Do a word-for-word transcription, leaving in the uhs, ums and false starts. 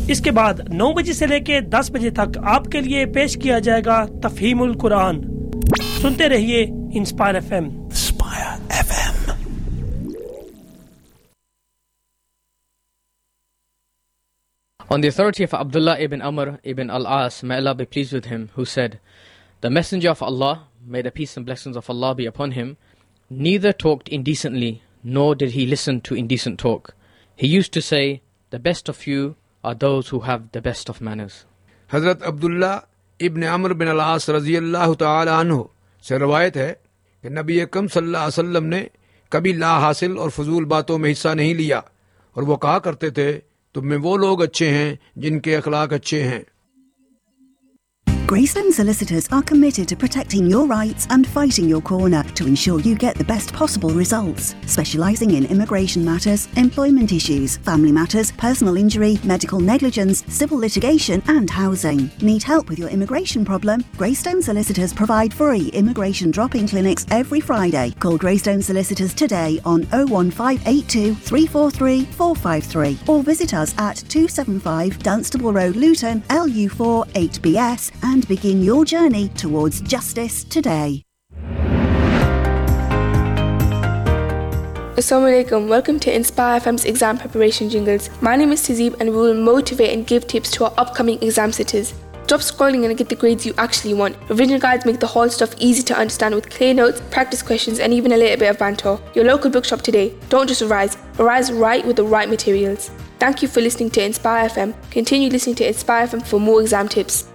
इसके बाद नौ बजे से लेकर दस बजे तक आपके लिए पेश किया जाएगा तफहीमुल कुरान। सुनते रहिए inspire FM. Inspire FM. On the authority of Abdullah ibn Amr ibn al-As, may Allah be pleased with him, who said, "The Messenger of Allah, may the peace and blessings of Allah be upon him, neither talked indecently, nor did he listen to indecent talk. He used to say, the best of you are those who have the best of manners." हज़रत अब्दुल्ला इब्न अमर बिन अल-आस रज़ी अल्लाह तआला अन्हु से रवायत है कि नबी अकरम सल्लल्लाहु अलैहि वसल्लम ने कभी ला हासिल और फजूल बातों में हिस्सा नहीं लिया, और वो कहा करते थे, तुम में वो लोग अच्छे हैं जिनके अखलाक अच्छे हैं। Greystone Solicitors are committed to protecting your rights and fighting your corner to ensure you get the best possible results. Specialising in immigration matters, employment issues, family matters, personal injury, medical negligence, civil litigation and housing. Need help with your immigration problem? Greystone Solicitors provide free immigration drop-in clinics every Friday. Call Greystone Solicitors today on oh one five eight two, three four three, four five three or visit us at two seventy-five Dunstable Road, Luton, L U four eight B S and begin your journey towards justice today. Assalamu alaikum. Welcome to Inspire F M's exam preparation jingles. My name is Tazeeb and we will motivate and give tips to our upcoming exam sitters. Stop scrolling and get the grades you actually want. Revision guides make the whole stuff easy to understand with clear notes, practice questions and even a little bit of banter. Your local bookshop today. Don't just revise, revise right with the right materials. Thank you for listening to Inspire F M. Continue listening to Inspire F M for more exam tips.